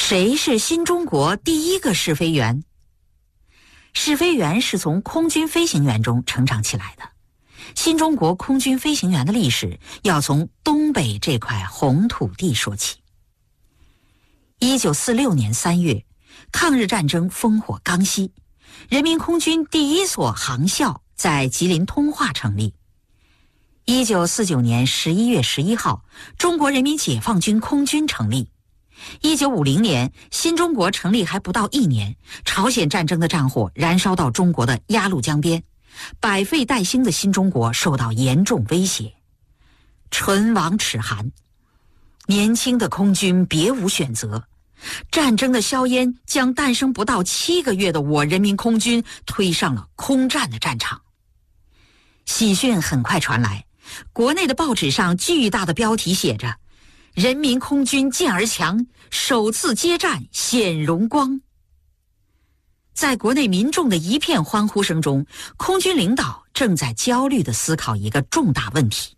谁是新中国第一个试飞员？试飞员是从空军飞行员中成长起来的。新中国空军飞行员的历史要从东北这块红土地说起。1946年3月，抗日战争烽火刚熄，人民空军第一所航校在吉林通化成立。1949年11月11号，中国人民解放军空军成立。1950年，新中国成立还不到1年，朝鲜战争的战火燃烧到中国的鸭绿江边，百废待兴的新中国受到严重威胁。唇亡齿寒，年轻的空军别无选择，战争的硝烟将诞生不到7个月的我人民空军推上了空战的战场。喜讯很快传来，国内的报纸上巨大的标题写着：人民空军进而强，首次接战显荣光。在国内民众的一片欢呼声中，空军领导正在焦虑地思考一个重大问题。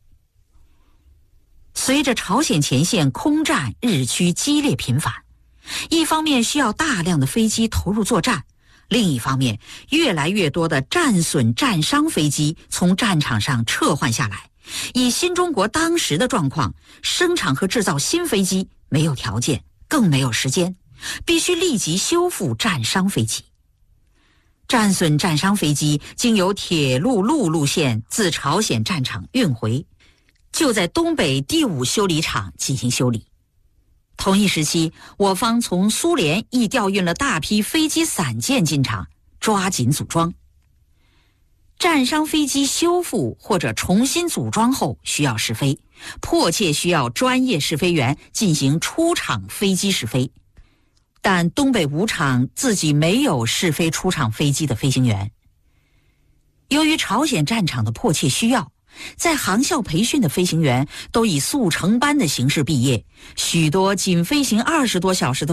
随着朝鲜前线空战日趋激烈频繁，一方面需要大量的飞机投入作战，另一方面越来越多的战损战伤飞机从战场上撤换下来。以新中国当时的状况，生产和制造新飞机没有条件，更没有时间，必须立即修复战伤飞机。战损战伤飞机经由铁路陆路线自朝鲜战场运回，就在东北第5修理厂进行修理。同一时期，我方从苏联亦调运了大批飞机散件进场，抓紧组装。战伤飞机修复或者重新组装后需要试飞，迫切需要专业试飞员进行出厂飞机试飞。但东北5厂自己没有试飞出厂飞机的飞行员。由于朝鲜战场的迫切需要，在航校培训的飞行员都以速成班的形式毕业，许多仅飞行20多小时的